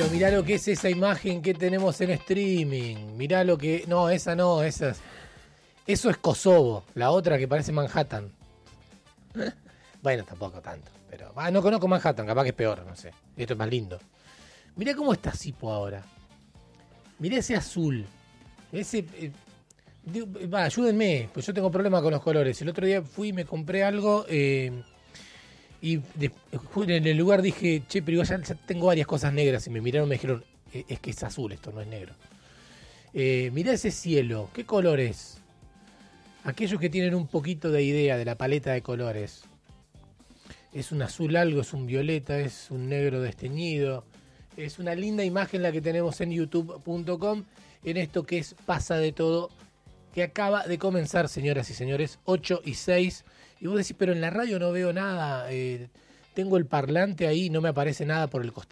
Pero mirá lo que es esa imagen que tenemos en streaming. Mirá lo que... No, esa no, esa es... Eso es Kosovo. La otra que parece Manhattan. Bueno, tampoco tanto. Pero no conozco Manhattan, capaz que es peor, no sé. Esto es más lindo. Mirá cómo está Sipo ahora. Mirá ese azul. Ese... ayúdenme, pues yo tengo problemas con los colores. El otro día fui y me compré algo... y en el lugar dije, che, pero ya tengo varias cosas negras. Y me miraron y me dijeron, es que es azul, esto no es negro. Mirá ese cielo, ¿qué color es? Aquellos que tienen un poquito de idea de la paleta de colores. Es un azul algo, es un violeta, es un negro desteñido. Es una linda imagen la que tenemos en youtube.com en esto que es Pasa de Todo, que acaba de comenzar, señoras y señores, 8:06. Y vos decís, pero en la radio no veo nada, tengo el parlante ahí, no me aparece nada por el costado.